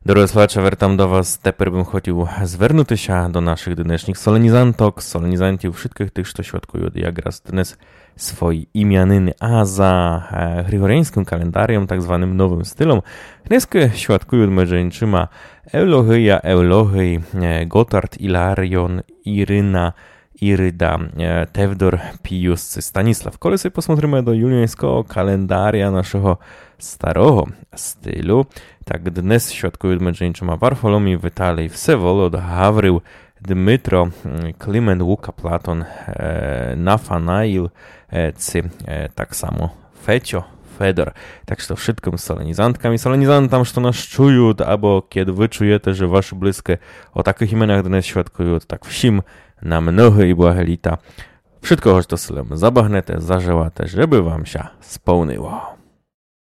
Дорогі слухачі, вертам до вас. Тепер бим хотів звернутися до наших днешніх solenizantok, solenizantів, wszystkich tych, що świadkują якраз dnes swoje imieniny, a za grigoriańskim kalendariem, tak zwanym nowym stylem, dnes świadkują mężczyma Eulogia, Eulogij, Gotthard, Ilarion, Iryna, Iryda, Tewdor, Pius, Stanisław. Коли sobie посмотримо до юліанського календаря нашого старого stylu, tak dnes świadkują mężczyma Warfolomij, Witalij, Всеволод, Gawrył, Dmytro, Kliment, Łuka, Platon, Nafanail, tak samo Fecio, Fedor. Tak że to wszystkim solenizantkam i solenizantam, że nas czują, albo kiedy wy czujecie, że wasze bliskie o takich imionach dnes świadkują, tak wsim na mnogie i błahe lita. Wszystko, choć to sylem zabagnete, zażełate, żeby wam się spełniło.